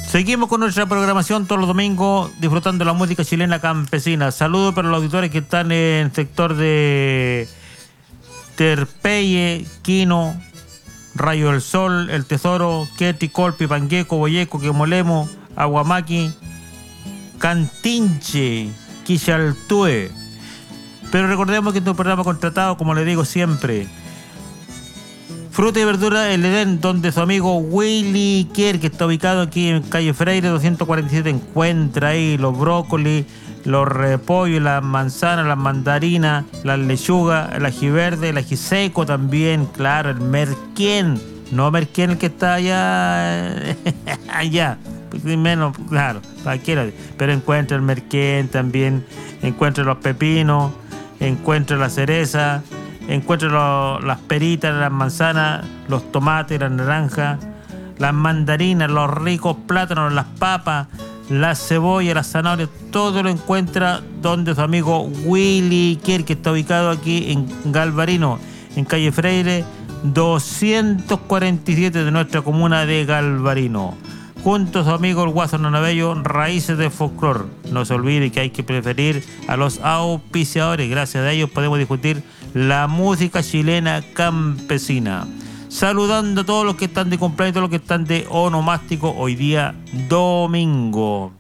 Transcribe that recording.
Seguimos con nuestra programación todos los domingos, disfrutando la música chilena campesina. Saludos para los auditores que están en el sector de Terpeye, Quino, Rayo del Sol, El Tesoro, Quetri, Colpi, Pangueco, Boyeco, Quemolemo, Aguamaqui, Cantinche, Quichaltue. Pero recordemos que este es un programa contratado, como le digo siempre. Fruta y verdura El Edén, donde su amigo Willy Kier, que está ubicado aquí en calle Freire 247, encuentra ahí los brócolis, los repollos, las manzanas, las mandarinas, las lechugas, el ají verde, el ají seco también, claro, el merquén, no merquén el que está allá, allá, menos, claro, cualquiera, pero encuentra el merquén también, encuentra los pepinos, encuentra la cereza, encuentra las peritas, las manzanas, los tomates, las naranjas, las mandarinas, los ricos plátanos, las papas, las cebollas, las zanahorias, todo lo encuentra donde su amigo Willy Kier, que está ubicado aquí en Galvarino, en calle Freire 247 de nuestra comuna de Galvarino. Junto a su amigo el Guaso Nanabello, Raíces de Folclor. No se olvide que hay que preferir a los auspiciadores. Gracias a ellos podemos discutir la música chilena campesina. Saludando a todos los que están de cumpleaños, todos los que están de onomástico hoy día domingo.